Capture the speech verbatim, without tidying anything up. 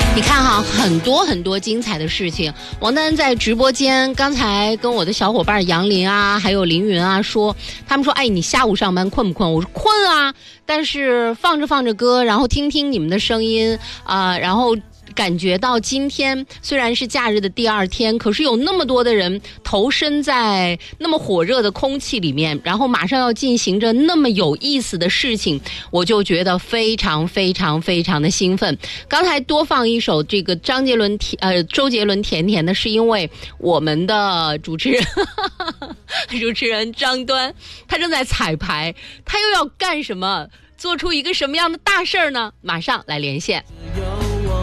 你看哈，很多很多精彩的事情。王丹在直播间刚才跟我的小伙伴杨林啊，还有凌云啊说，他们说，哎，你下午上班困不困？我说困啊，但是放着放着歌，然后听听你们的声音啊、呃，然后感觉到今天虽然是假日的第二天，可是有那么多的人投身在那么火热的空气里面，然后马上要进行着那么有意思的事情，我就觉得非常非常非常的兴奋。刚才多放一首这个张杰伦呃周杰伦甜甜的，是因为我们的主持人主持人张端他正在彩排，他又要干什么，做出一个什么样的大事儿呢？马上来连线。